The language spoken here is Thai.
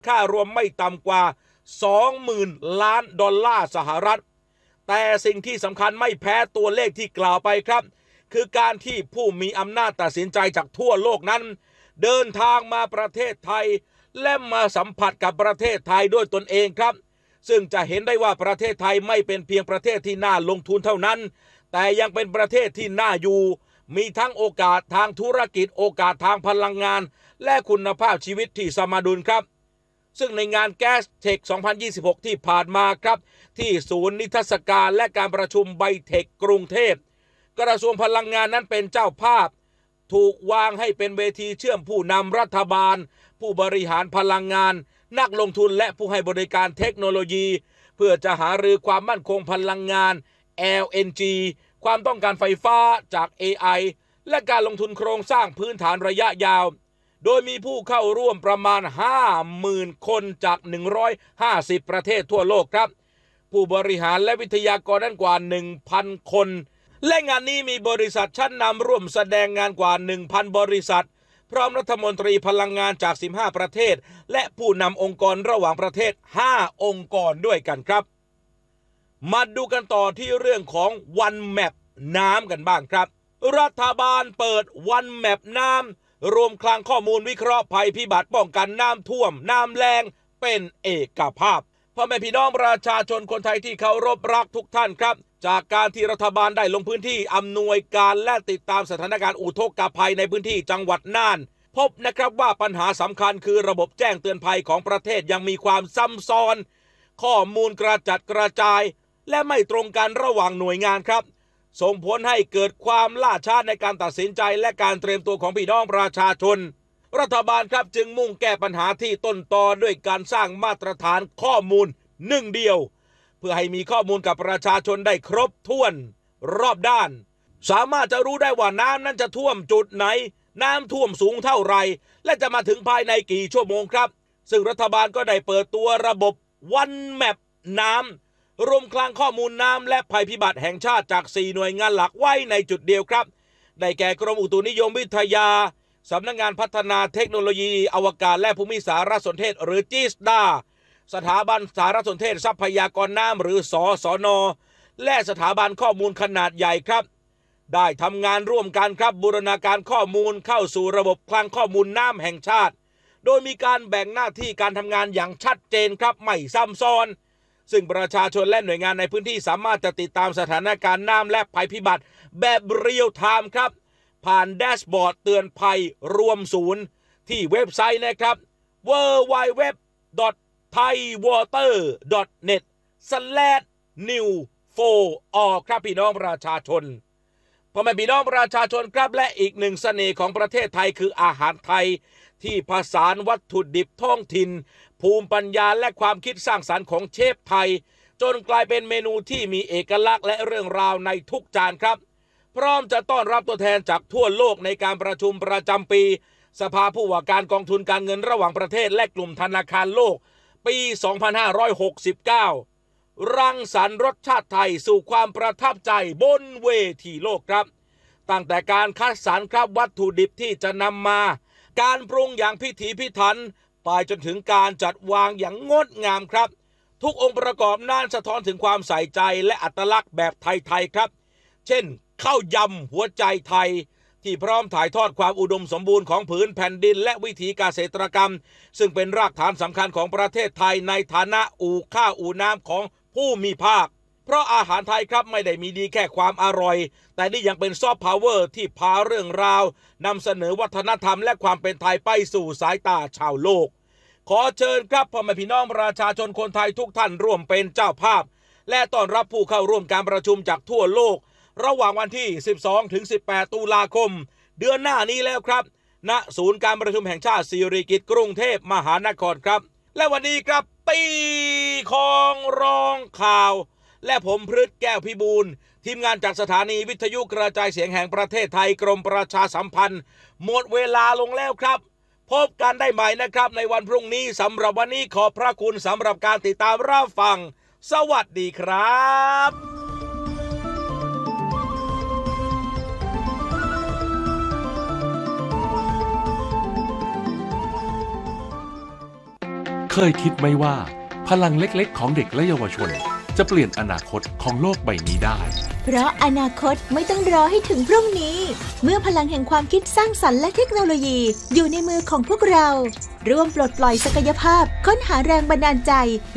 ค่ารวมไม่ต่ำกว่า 20,000 ล้านดอลลาร์สหรัฐแต่สิ่งที่สำคัญไม่แพ้ตัวเลขที่กล่าวไปครับคือการที่ผู้มีอำนาจตัดสินใจจากทั่วโลกนั้นเดินทางมาประเทศไทยและมาสัมผัสกับประเทศไทยด้วยตนเองครับซึ่งจะเห็นได้ว่าประเทศไทยไม่เป็นเพียงประเทศที่น่าลงทุนเท่านั้นแต่ยังเป็นประเทศที่น่าอยู่มีทั้งโอกาสทางธุรกิจโอกาสทางพลังงานและคุณภาพชีวิตที่สมดุลครับซึ่งในงาน Gas Tech 2026 ที่ผ่านมาครับที่ศูนย์นิทรรศการและการประชุมไบเทคกรุงเทพกระทรวงพลังงานนั้นเป็นเจ้าภาพถูกวางให้เป็นเวทีเชื่อมผู้นำรัฐบาลผู้บริหารพลังงานนักลงทุนและผู้ให้บริการเทคโนโลยีเพื่อจะหารือความมั่นคงพลังงาน LNG ความต้องการไฟฟ้าจาก AI และการลงทุนโครงสร้างพื้นฐานระยะยาวโดยมีผู้เข้าร่วมประมาณ 50,000 คนจาก150ประเทศทั่วโลกครับผู้บริหารและวิทยากรนั้นกว่า 1,000 คนและงานนี้มีบริษัทชั้นนำร่วมแสดงงานกว่า 1,000 บริษัทพร้อมรัฐมนตรีพลังงานจาก15ประเทศและผู้นำองค์กรระหว่างประเทศ5องค์กรด้วยกันครับมาดูกันต่อที่เรื่องของ One Map น้ำกันบ้างครับรัฐบาลเปิด One Map น้ำรวมคลังข้อมูลวิเคราะห์ภัยพิบัติป้องกันน้ำท่วมน้ำแล้งเป็นเอกภาพพ่อแม่พี่น้องประชาชนคนไทยที่เคารพรักทุกท่านครับจากการที่รัฐบาลได้ลงพื้นที่อำนวยการและติดตามสถานการณ์อุทกภัยในพื้นที่จังหวัดน่านพบนะครับว่าปัญหาสำคัญคือระบบแจ้งเตือนภัยของประเทศยังมีความซับซ้อนข้อมูลกระจัดกระจายและไม่ตรงกันระหว่างหน่วยงานครับส่งผลให้เกิดความล่าช้าในการตัดสินใจและการเตรียมตัวของพี่น้องประชาชนรัฐบาลครับจึงมุ่งแก้ปัญหาที่ต้นตอด้วยการสร้างมาตรฐานข้อมูลหนึ่งเดียวเพื่อให้มีข้อมูลกับประชาชนได้ครบถ้วนรอบด้านสามารถจะรู้ได้ว่าน้ำนั้นจะท่วมจุดไหนน้ำท่วมสูงเท่าไหร่และจะมาถึงภายในกี่ชั่วโมงครับซึ่งรัฐบาลก็ได้เปิดตัวระบบ One Map น้ำรวมคลังข้อมูลน้ำและภัยพิบัติแห่งชาติจาก4หน่วยงานหลักไว้ในจุดเดียวครับได้แก่กรมอุตุนิยมวิทยาสำนักงานพัฒนาเทคโนโลยีอวกาศและภูมิสารสนเทศหรือจิสดาสถาบันสารสนเทศทรัพยากรน้ำหรือสสน.และสถาบันข้อมูลขนาดใหญ่ครับได้ทำงานร่วมกันครับบูรณาการข้อมูลเข้าสู่ระบบคลังข้อมูลน้ำแห่งชาติโดยมีการแบ่งหน้าที่การทำงานอย่างชัดเจนครับไม่ซ้ำซ้อนซึ่งประชาชนและหน่วยงานในพื้นที่สามารถจะติดตามสถานการณ์น้ำและภัยพิบัติแบบเรียลไทม์ครับผ่านแดชบอร์ดเตือนภัยรวมศูนย์ที่เว็บไซต์นะครับ www.thaiwater.net/new4 ครับพี่น้องประชาชนพ่อแม่พี่น้องประชาชนครับและอีกหนึ่งเสน่ห์ของประเทศไทยคืออาหารไทยที่ผสานวัตถุดิบท้องถิ่นภูมิปัญญาและความคิดสร้างสรรค์ของเชฟไทยจนกลายเป็นเมนูที่มีเอกลักษณ์และเรื่องราวในทุกจานครับพร้อมจะต้อนรับตัวแทนจากทั่วโลกในการประชุมประจำปีสภาผู้ว่าการกองทุนการเงินระหว่างประเทศและกลุ่มธนาคารโลกปี 2569 รังสรรค์รสชาติไทยสู่ความประทับใจบนเวทีโลกครับตั้งแต่การคัดสรรครับวัตถุดิบที่จะนำมาการปรุงอย่างพิถีพิถันไปจนถึงการจัดวางอย่างงดงามครับทุกองค์ประกอบนั้นสะท้อนถึงความใส่ใจและอัตลักษณ์แบบไทยๆครับเช่นข้าวยำหัวใจไทยที่พร้อมถ่ายทอดความอุดมสมบูรณ์ของผืนแผ่นดินและวิถีเกษตรกรรมซึ่งเป็นรากฐานสำคัญของประเทศไทยในฐานะอู่ข้าวอู่น้ำของผู้มีภาคเพราะอาหารไทยครับไม่ได้มีดีแค่ความอร่อยแต่นี่ยังเป็นซอฟต์พาวเวอร์ที่พาเรื่องราวนำเสนอวัฒนธรรมและความเป็นไทยไปสู่สายตาชาวโลกขอเชิญครับพ่อแม่พี่น้องประชาชนคนไทยทุกท่านร่วมเป็นเจ้าภาพและต้อนรับผู้เข้าร่วมการประชุมจากทั่วโลกระหว่างวันที่ 12-18 ตุลาคมเดือนหน้านี้แล้วครับณศูนย์การประชุมแห่งชาติสิริกิติ์กรุงเทพมหานครครับและวันนี้ครับปีของร้องข่าวและผมพฤทธิ์แก้วพิบูลทีมงานจากสถานีวิทยุกระจายเสียงแห่งประเทศไทยกรมประชาสัมพันธ์หมดเวลาลงแล้วครับพบกันได้ใหม่นะครับในวันพรุ่งนี้สำหรับวันนี้ขอบพระคุณสำหรับการติดตามรับฟังสวัสดีครับเคยคิดไหมว่าพลังเล็กๆของเด็กและเยาวชนจะเปลี่ยนอนาคตของโลกใบนี้ได้เพราะอนาคตไม่ต้องรอให้ถึงพรุ่งนี้เมื่อพลังแห่งความคิดสร้างสรรค์และเทคโนโลยีอยู่ในมือของพวกเราร่วมปลดปล่อยศักยภาพค้นหาแรงบันดาลใจ